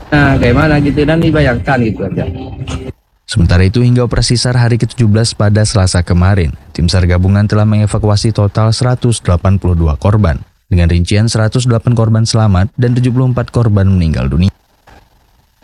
Nah, kayak mana gitu dan dibayangkan gitu aja. Sementara itu hingga operasi SAR hari ke-17 pada Selasa kemarin, tim SAR gabungan telah mengevakuasi total 182 korban, dengan rincian 108 korban selamat dan 74 korban meninggal dunia.